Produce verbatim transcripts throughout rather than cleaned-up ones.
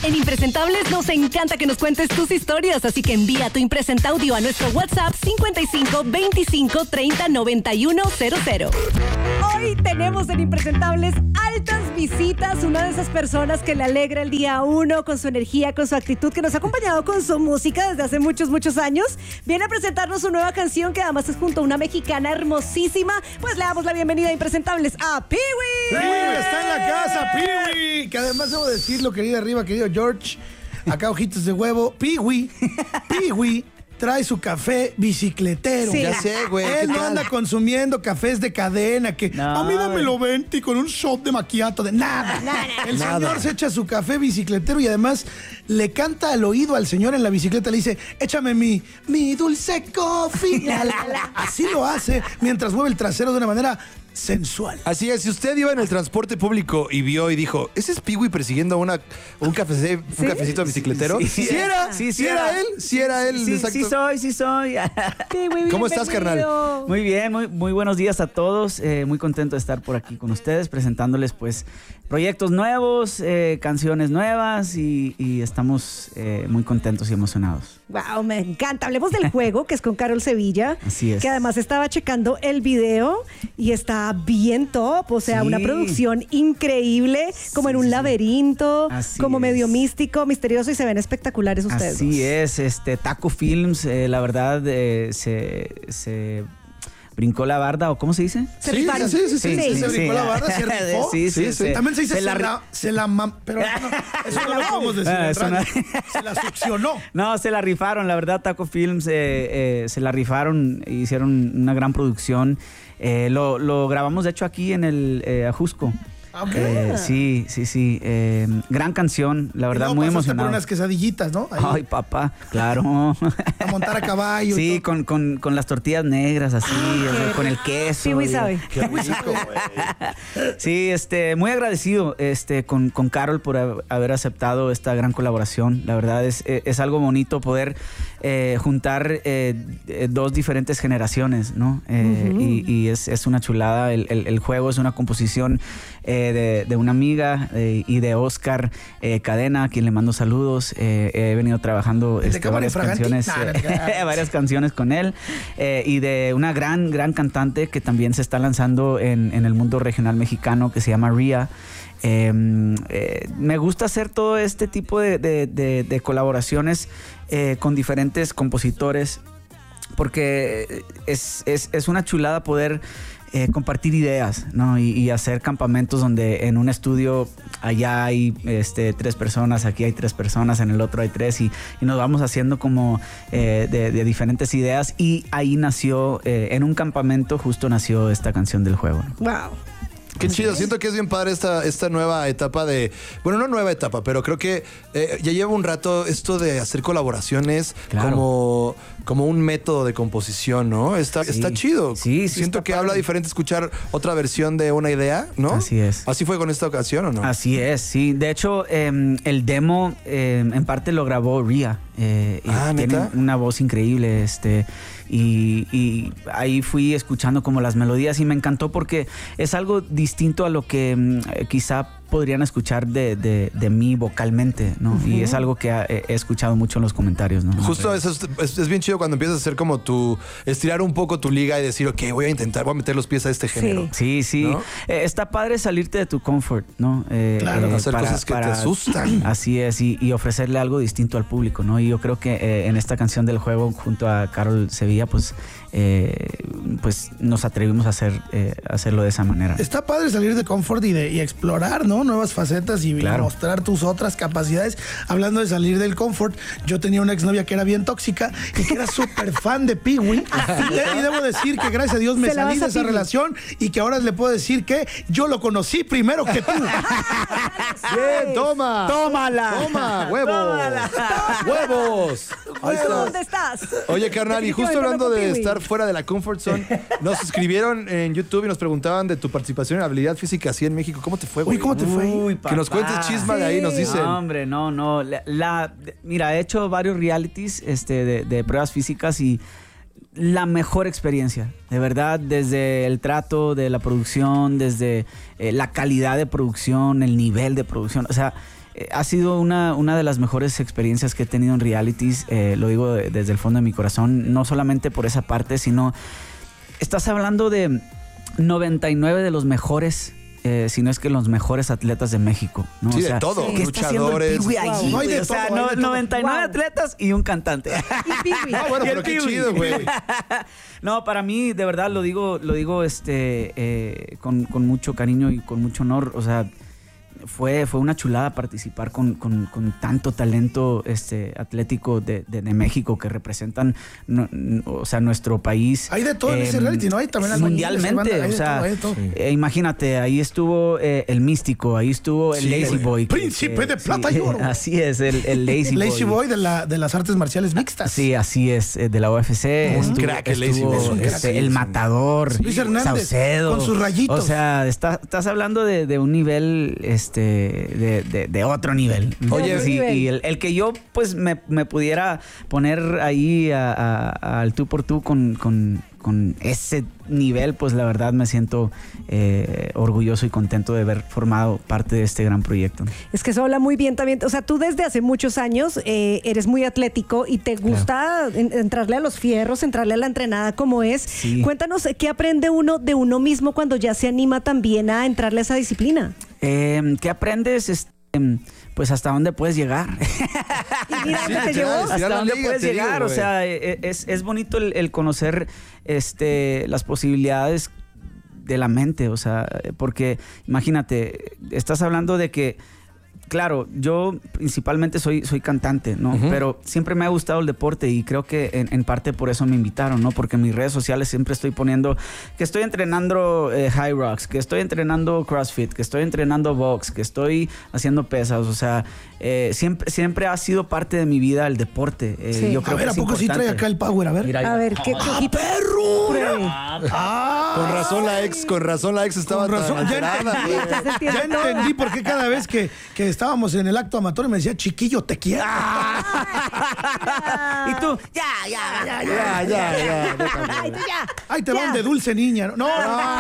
En Impresentables nos encanta que nos cuentes tus historias, así que envía tu impresenta audio a nuestro WhatsApp cincuenta y cinco veinticinco treinta noventa y uno cero cero. Hoy tenemos en Impresentables altas visitas, una de esas personas que le alegra el día a uno con su energía, con su actitud, que nos ha acompañado con su música desde hace muchos, muchos años. Viene a presentarnos su nueva canción, que además es junto a una mexicana hermosísima. Pues le damos la bienvenida a Impresentables a Pee-wee. Pee-wee está en la casa, Pee-wee. Que además debo decirlo, querida arriba, querido George. Acá ojitos de huevo. Pee-wee, Pee-wee trae su café bicicletero. Sí. Ya sé, güey. Él no anda consumiendo cafés de cadena, que no, a mí dámelo venti con un shot de macchiato, de nada. nada. El nada. señor se echa su café bicicletero y además le canta al oído al señor en la bicicleta, le dice, échame mi, mi dulce coffee. La, la, la. Así lo hace mientras mueve el trasero de una manera sensual. Así es, si usted iba en el transporte público y vio y dijo, ¿ese es Pee-wee persiguiendo a una, un, café, un ¿Sí? cafecito bicicletero? Sí, Sí, sí, sí era, sí, sí, sí era era. él, sí era él. Sí, exacto. sí soy, sí soy. Pee-wee, ¿Cómo estás, carnal? bienvenido. Muy bien, muy, muy buenos días a todos. Eh, muy contento de estar por aquí con ustedes, presentándoles pues proyectos nuevos, eh, canciones nuevas y, y estamos eh, muy contentos y emocionados. Wow, me encanta. Hablemos del juego, que es con Carol Sevilla. Así es. Que además estaba checando el video y está bien top. O sea, Sí. una producción increíble, como Sí, en un sí, sí. laberinto, Así como es. medio místico, misterioso, y se ven espectaculares ustedes. Así dos. es, este Taco Films, eh, la verdad, eh, se, se brincó la barda, ¿o cómo se dice? Se Sí, rifaron. sí, sí, sí, Sí, sí, sí, se sí. brincó la barra, se rifó. Sí, sí, sí. También se dice Se se la la, ri- se la mam- pero no, eso no lo podemos decir Ah, en eso radio. no- Se la succionó. No, se la rifaron, la verdad, Taco Films eh, eh, se la rifaron, hicieron una gran producción. Eh, lo, lo grabamos, de hecho, aquí en el eh, Ajusco. Ah, ok. Eh, sí, sí, sí. eh, gran canción, la Y verdad, luego muy pasaste emocionado. por unas quesadillitas, ¿no? Ahí, Ay, papá, claro. a montar a caballo. y Sí, todo. con, con, con las tortillas negras así, o sea, con el queso. Sí, güey, y- sabe. Qué rico, güey. Sí, este, muy agradecido este, con, con Carol por ha- haber aceptado esta gran colaboración. La verdad es, es algo bonito poder eh, juntar eh, eh, dos diferentes generaciones, ¿no? Eh, Ujú. Y, y es, es una chulada. El, el- el juego es una composición eh, de, de una amiga eh, y de Oscar eh, Cadena, a quien le mando saludos. Eh, he venido trabajando ¿El de este, Cámara varias Infraganti? canciones, Nah, no te eh, creas. varias canciones con él eh, y de una gran, gran cantante que también se está lanzando en, en el mundo regional mexicano, que se llama Ria. Eh, eh, me gusta hacer todo este tipo de, de- de- de colaboraciones eh, con diferentes compositores, porque es, es- es una chulada poder eh, compartir ideas, ¿no? Y, y hacer campamentos donde en un estudio allá hay este, tres personas, aquí hay tres personas, en el otro hay tres, y, y nos vamos haciendo como eh, de, de diferentes ideas, y ahí nació, eh, en un campamento justo nació esta canción del juego, ¿no? Wow. Qué chido, siento que es bien padre esta, esta nueva etapa de... Bueno, no nueva etapa, pero creo que eh, ya lleva un rato esto de hacer colaboraciones Claro. como, como un método de composición, ¿no? Está, Sí. está chido. Sí, sí, Siento está que padre. habla diferente escuchar otra versión de una idea, ¿no? Así es. ¿Así fue con esta ocasión o no? Así es, sí. De hecho, eh, el demo eh, en parte lo grabó Ria. Eh, y Ah, tiene ¿neta? una voz increíble, este, y, y ahí fui escuchando como las melodías y me encantó porque es algo distinto a lo que mm, eh, quizá podrían escuchar de, de, de mí vocalmente, ¿no? Y es algo que ha- he he escuchado mucho en los comentarios, ¿no? Justo eso es, es- es bien chido cuando empiezas a hacer como tu... Estirar un poco tu liga y decir, ok, voy a intentar, voy a meter los pies a este género. Sí, sí. ¿No? Eh, está padre salirte de tu comfort, ¿no? Eh, Claro, hacer cosas que te asustan. Así es, y, y ofrecerle algo distinto al público, ¿no? Y yo creo que eh, en esta canción del juego, junto a Carol Sevilla, pues, eh, pues nos atrevimos a, hacer, eh, a hacerlo de esa manera. Está padre salir de confort y, de, y explorar, ¿no? Nuevas facetas y, y Claro. mostrar tus otras capacidades. Hablando de salir del confort, yo tenía una exnovia que era bien tóxica y que era súper fan de Pee-wee. Y, de- y debo decir que gracias a Dios me Se la salí vas de a esa Pee-wee. relación y que ahora le puedo decir que yo lo conocí primero que tú. Bien, toma. ¡Tómala! Toma, huevo. Tómala. Huevos. Ahí está. ¿Dónde estás? Oye, carnal, y justo Definitivamente hablando no con de Pee-wee. estar fuera de la comfort zone, nos escribieron en YouTube y nos preguntaban de tu participación en habilidad física así en México. ¿Cómo te fue, güey? Uy, ¿cómo te fue? Uy, Que nos papá. cuentes chisma de ahí, nos dicen. No, hombre, no, no. La, la- mira, he hecho varios realities este, de, de pruebas físicas y la mejor experiencia, de verdad, desde el trato de la producción, desde eh, la calidad de producción, el nivel de producción, o sea, eh, ha sido una, una de las mejores experiencias que he tenido en realities, eh, lo digo de, desde el fondo de mi corazón, no solamente por esa parte, sino estás hablando de noventa y nueve de los mejores, eh, si no es que los mejores atletas de México, ¿no? Sí, o sea, de todo, ¿qué está haciendo el luchadores. Pee Wee allí, No hay de güey? O sea, todo, hay no- de todo. noventa y nueve Wow. atletas y un cantante. Y Pee Wee. Ah, bueno, Y el pero qué Pee Wee. chido, güey. No, para mí, de verdad, lo digo, lo digo este, eh, con, con mucho cariño y con mucho honor. O sea, fue, fue una chulada participar con, con, con tanto talento este, atlético de, de, de México que representan no, no, o sea, nuestro país. Hay de todo en eh, ese reality, ¿no? Hay también albañiles, hay mundialmente. banda, hay O de sea, todo, hay de todo. eh, imagínate, ahí estuvo eh, el Místico, ahí estuvo el Sí, Lazy güey. Boy. que- Príncipe que- de plata sí, y oro. Así es, el, el Lazy Boy. Lazy Boy de, la, de las artes marciales mixtas. Sí, así es, eh, de la U F C. Un estuvo- crack el Lazy estuvo, Boy. Es un crack, este, sí, el sí. Matador, Luis Hernández, Saucedo. con sus rayitos. O sea, está- estás hablando de, de un nivel, este, de, de- de otro nivel. Oye, otro sí, nivel. y el, el que yo, pues, me, me pudiera poner ahí a- a- al tú por tú con, con, con ese nivel, pues, la verdad me siento eh, orgulloso y contento de haber formado parte de este gran proyecto. Es que eso habla muy bien también. O sea, tú desde hace muchos años eh, eres muy atlético y te gusta en- entrarle a los fierros, entrarle a la entrenada como es. Sí. Cuéntanos, eh, ¿qué aprende uno de uno mismo cuando ya se anima también a entrarle a esa disciplina? Eh, ¿Qué aprendes? Este, pues hasta dónde puedes llegar. Y mira Sí, dónde te ya, llevó. sí. hasta la dónde liga, puedes te digo, llegar. o güey. sea, e- es, es bonito el, el conocer este, las posibilidades de la mente. O sea, porque imagínate, estás hablando de que, claro, yo principalmente soy, soy cantante, ¿no? Ujú. Pero siempre me ha gustado el deporte y creo que en, en parte por eso me invitaron, ¿no? Porque en mis redes sociales siempre estoy poniendo que estoy entrenando eh, High Rocks, que estoy entrenando CrossFit, que estoy entrenando box, que estoy haciendo pesas. O sea, eh, siempre, siempre ha sido parte de mi vida el deporte. Eh, Sí. yo A creo ver, que ¿a es poco sí trae importante. acá el power? A ver. Mira, A ver, ¿qué ¡Ah, ojito? perro! Pruebe. Ah, Con razón la ex, con razón la ex estaba Con razón, tan ya alterada, entendí, güey. Ya se entiende ya todo. entendí por qué cada vez que, que estábamos en el acto amatorio me decía, chiquillo, te quiero. y tú, ya, ya, ya, Ya, ya, ya. déjame. Ay, tú ya. Ay, te Ya. van de dulce niña. No,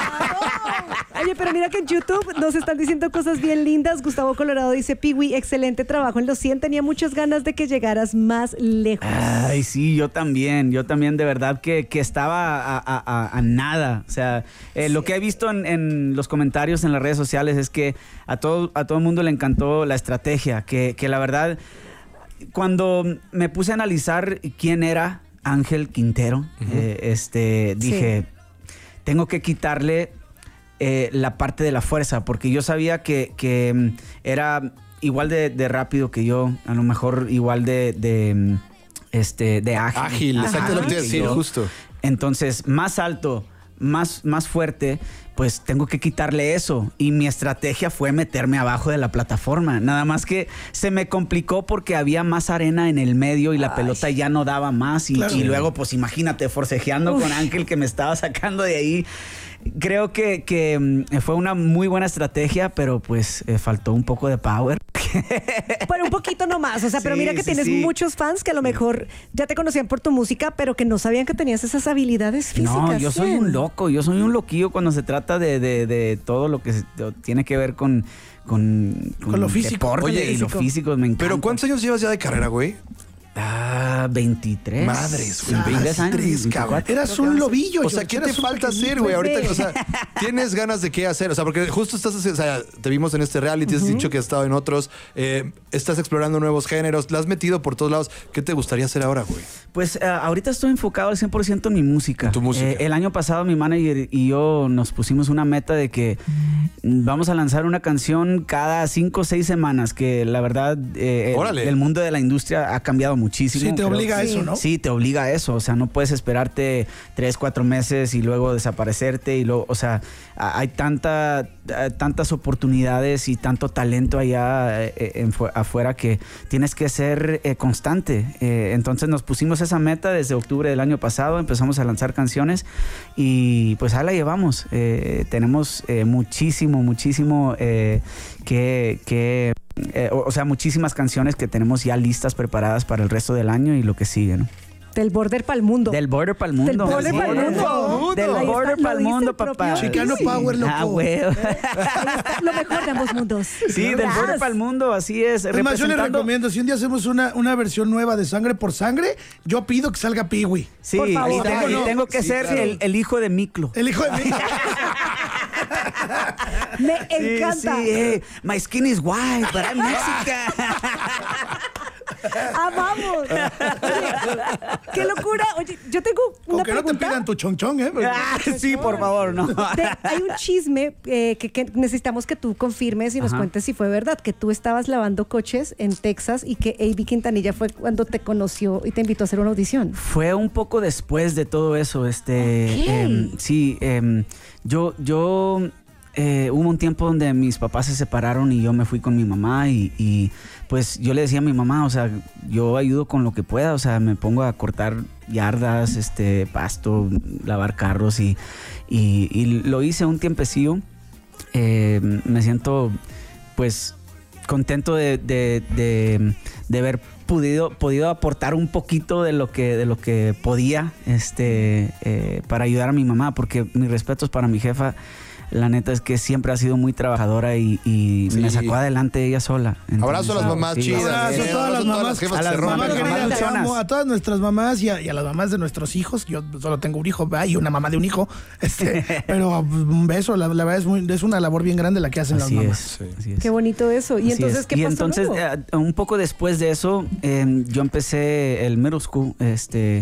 Oye, pero mira que en YouTube nos están diciendo cosas bien lindas. Gustavo Colorado dice, Pee Wee, excelente trabajo en los cien. Tenía muchas ganas de que llegaras más lejos. Ay, sí, yo también, yo también de verdad que, que estaba a, a- a- a nada. O sea, eh, lo que he visto en, en los comentarios en las redes sociales es que a todo, a todo el mundo le encantó la estrategia, que, que la verdad, cuando me puse a analizar quién era Ángel Quintero, eh, este, dije, tengo que quitarle eh, la parte de la fuerza, porque yo sabía que, que mm, era igual de, de rápido que yo, a lo mejor igual de, de, mm, este, de ágil. Ágil, exacto lo que te iba a decir, yo. justo. Entonces, más alto, más, más fuerte, pues tengo que quitarle eso. Y mi estrategia fue meterme abajo de la plataforma. Nada más que se me complicó porque había más arena en el medio y la pelota ya no daba más. Y, Claro. y luego, pues imagínate, forcejeando con Ángel que me estaba sacando de ahí. Creo que, que mm, fue una muy buena estrategia, pero pues eh, faltó un poco de power. Pero un poquito nomás, o sea, pero Sí, mira que sí, tienes sí. muchos fans que a lo mejor ya te conocían por tu música, pero que no sabían que tenías esas habilidades físicas. No, yo soy Zen. un loco, yo soy un loquillo cuando se trata de, de- de todo lo que se- tiene que ver con, con, Con lo físico. deporte Oye, y lo físico. físico, me encanta. Pero ¿cuántos años llevas ya de carrera, güey? Ah, veintitrés. Madres, güey, veintitrés años, veintitrés, cabrón. veinticuatro. eras un lobillo. O sea, George, ¿qué te eras un falta pequeñito. hacer, güey? Ahorita, bebé. o sea, tienes ganas de qué hacer. O sea, porque justo estás, haciendo- o sea, te vimos en este reality, has dicho que has estado en otros, eh, estás explorando nuevos géneros, la has metido por todos lados. ¿Qué te gustaría hacer ahora, güey? Pues eh, ahorita estoy enfocado al cien por ciento en mi música. En tu música. Eh, el año pasado mi manager y yo nos pusimos una meta de que mm, vamos a lanzar una canción cada cinco o seis semanas, que la verdad eh, el, Órale. el mundo de la industria ha cambiado muchísimo. Sí, te Creo- obliga a eso, ¿no? Sí, te obliga a eso. O sea, no puedes esperarte tres, cuatro meses y luego desaparecerte y luego, o sea, a- hay tanta, eh, tantas oportunidades y tanto talento allá eh, en fu- afuera que tienes que ser eh, constante. Eh, entonces nos pusimos esa meta desde octubre del año pasado, empezamos a lanzar canciones y pues ahí la llevamos. Eh, tenemos eh, muchísimo, muchísimo eh, que... que eh, o, o sea, muchísimas canciones que tenemos ya listas, preparadas para el resto del año y lo que sigue, ¿no? Del border para el mundo. Del border para el mundo. Del border Sí. pa'l mundo. Del Ahí border está, para lo el dice mundo, el papá. propio- Chicano Power, loco. Ah, güey. Ahí está lo mejor de ambos mundos. Sí, del Verás. border para el mundo, así es. Es más, yo le representando- recomiendo, si un día hacemos una, una versión nueva de Sangre por Sangre, yo pido que salga Peewee. Sí, Por favor. y tengo, y No, tengo que sí, ser claro. el, el hijo de Miklo. El hijo de mí. Me Sí, encanta. sí, eh, my skin is white, but I'm Mexican. Amamos. Oye, qué locura. Oye, yo tengo una Aunque no te pregunta. pidan tu chonchón, ¿eh? Ah, sí, por favor, no. De- hay un chisme eh, que, que necesitamos que tú confirmes y nos Ajá. cuentes si fue verdad, que tú estabas lavando coches en Texas y que A B Quintanilla fue cuando te conoció y te invitó a hacer una audición. Fue un poco después de todo eso, este, Ok. em, sí, em, yo, yo, eh, hubo un tiempo donde mis papás se separaron y yo me fui con mi mamá y, y, pues yo le decía a mi mamá, o sea, yo ayudo con lo que pueda, o sea, me pongo a cortar yardas, este, pasto, lavar carros y, y, y lo hice un tiempecillo. Eh, me siento, pues, contento de, de, de, de haber podido, podido aportar un poquito de lo que, de lo que podía este, eh, para ayudar a mi mamá, porque mis respetos para mi jefa. La neta es que siempre ha sido muy trabajadora y, y Sí. me sacó adelante ella sola. Abrazo a las mamás sí, chidas. Abrazo a eh, todas las abrazo mamás. jefas A que las se Mamá mamás rompen. querida, mamás te luchonas. amo. A todas nuestras mamás y a, y a las mamás de nuestros hijos. Yo solo tengo un hijo ¿verdad? Y una mamá de un hijo. Este, pero un beso. La, la verdad es, muy, es una labor bien grande la que hacen Así las es, mamás. Sí. así es. Qué bonito eso. ¿Y Así entonces es. qué y pasó entonces, luego? eh, un poco después de eso, eh, yo empecé el middle school, este,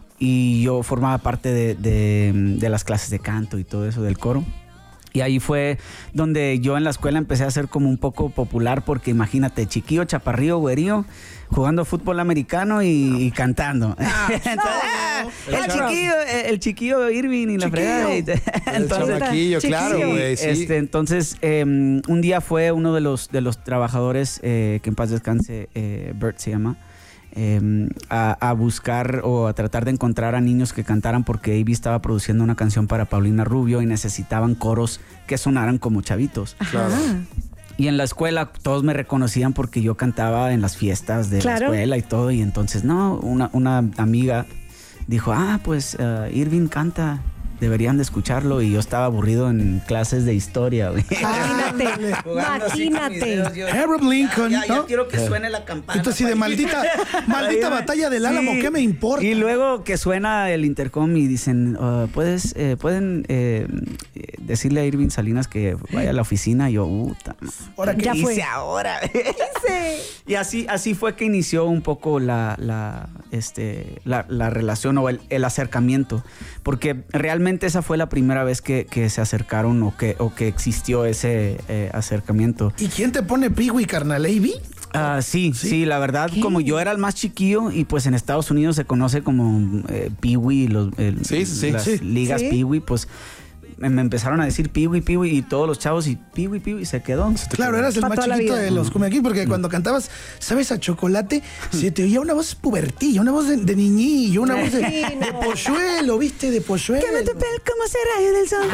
y yo formaba parte de, de- de las clases de canto y todo eso del coro. Y ahí fue donde yo en la escuela empecé a ser como un poco popular, porque imagínate, chiquillo, chaparrillo, güerío, jugando fútbol americano y, y cantando. Entonces, ah, el chiquillo, el chiquillo Irving y la Chiquillo. fregada. Y- El Entonces, chamaquillo, claro, chiquillo. güey. Sí. este, entonces, eh, un día fue uno de los, de los trabajadores, eh, que en paz descanse, eh, Bert se llama, eh, a, a buscar o a tratar de encontrar a niños que cantaran, porque A B estaba produciendo una canción para Paulina Rubio y necesitaban coros que sonaran como chavitos. Claro. Ajá. Y en la escuela todos me reconocían porque yo cantaba en las fiestas de Claro. la escuela y todo. Y entonces, no, una, una amiga dijo, ah, pues uh, Irving canta, deberían de escucharlo. Y yo estaba aburrido en clases de historia, güey. Imagínate, Jugando así con mis dedos, imagínate. yo- Abraham Lincoln, Ya, ya, ya ¿no? quiero que suene la campana. Entonces, sí, de maldita, maldita batalla del Álamo, Sí. ¿qué me importa? Y luego que suena el intercom y dicen, "Ah, ¿puedes, eh, pueden eh, eh, decirle a Irving Salinas que vaya a la oficina?" Y yo, puta. Ahora que Ya ¿Qué fue. hice ahora? Sí. Y así, así fue que inició un poco la, la, este, la, la relación o el, el acercamiento. Porque realmente esa fue la primera vez que, que se acercaron o que, o que existió ese eh, acercamiento. ¿Y quién te pone Peewee, carnal? ¿A B? Ah, sí, ¿Sí? sí, la verdad, ¿Qué? como yo era el más chiquillo y pues en Estados Unidos se conoce como eh, Peewee, los, el- Sí, sí, sí. las Sí. ligas Sí. Peewee, pues me, me empezaron a decir Peewee, Peewee y todos los chavos y Peewee, Peewee se quedó. Claro, eras el Pa' más toda la chiquito vida. de los come aquí, porque cuando cantabas, ¿sabes? A Chocolate, se te oía una voz pubertilla, una voz de, de niñillo, una voz de, Sí, no. de polluelo, ¿viste? De polluelo. Que me topé el como será yo del sol.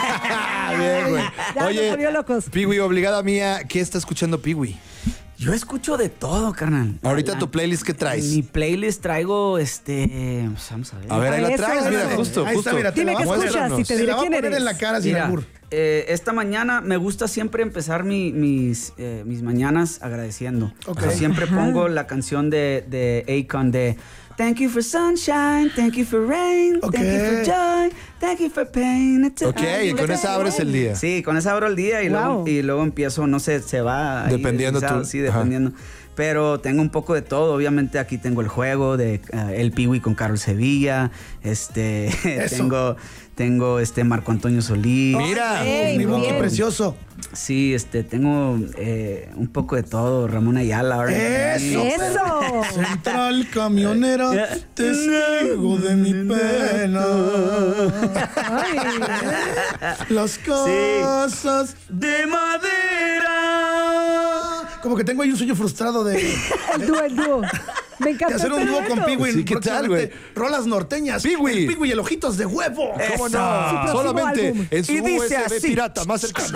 Bien, güey. Ya nos Oye, volvió locos. Piwi, obligada mía, ¿qué está escuchando Piwi? Yo escucho de todo, carnal. Ahorita La- tu playlist, ¿qué En traes? mi playlist traigo este. pues, vamos a ver. A ver, ahí la Eso, traes, mira, eso. justo, Ahí está, justo. mira, te Dime la qué vamos a escuchas Muéstranos. y te Te diré la voy a quién poner eres. en la cara sin Mira, albur. eh, esta mañana me gusta siempre empezar mi- mis, eh, mis mañanas agradeciendo. Ok. O sea, siempre pongo la canción de, de Akon de Thank you for sunshine, thank you for rain, Ok. thank you for joy, thank you for pain. It's a- Ok, y con esa abres el día. Sí, con esa abro el día y, luego, Wow. y luego empiezo, no sé, se va. ahí Dependiendo deslizado, tú. Sí, Ajá. dependiendo. Pero tengo un poco de todo. Obviamente aquí tengo el juego de uh, El Piwi con Carol Sevilla. Este, Eso. tengo, tengo este Marco Antonio Solís. Mira, Ey, Mi muy boqui bien. precioso. Sí, este, tengo eh, un poco de todo. Ramón Ayala. ahora Eso. Eso. Central camionera, testigo de mi pena. Ay. Las cosas de madera. Como que tengo ahí un sueño frustrado de. El dúo, el dúo. Me encanta. Y hacer un este dúo con dueto. Piwi. Sí, ¿qué tal, güey? Rolas norteñas. Piwi. El Piwi y el Ojitos de Huevo. ¿Cómo Eso. no? Su próximo Solamente álbum. en su Y dice U S B así. pirata más cercano.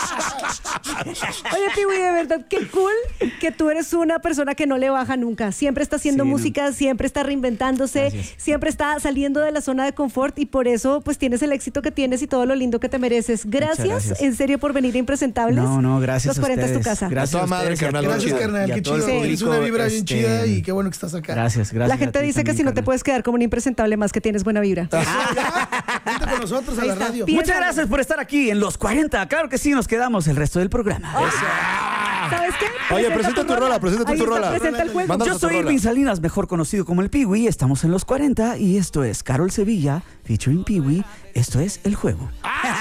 Oye, Piwi, de verdad, qué cool que tú eres una persona que no le baja nunca. Siempre está haciendo Sí, no. música, siempre está reinventándose, Gracias. siempre está saliendo de la zona de confort y por eso pues tienes el éxito que tienes y todo lo lindo que te mereces. Gracias, gracias. en serio, por venir a Impresentables. No, no, gracias Los a cuarenta es tu ustedes. casa. Gracias A toda a madre, ustedes y a carnal, todo- Gracias, chido. carnal. y a Qué todo el chido. Es público, una vibra bien este, chida y qué bueno que estás acá. Gracias, gracias. La a gente ti dice que también, si no te carnal. puedes quedar como un impresentable más que tienes buena vibra. Vente con nosotros a Ahí la está. radio. Piensa- Muchas gracias por estar aquí en los cuarenta. Claro que sí, nos quedamos el resto del programa. ¿Sabes qué? Oye, presenta tu rola, presenta tu Ahí está, rola. Presenta el juego. Mándanos Yo a tu soy rola. Irving Salinas, mejor conocido como el Piwi. Estamos en los cuarenta y esto es Carol Sevilla featuring Piwi. Esto es El Juego.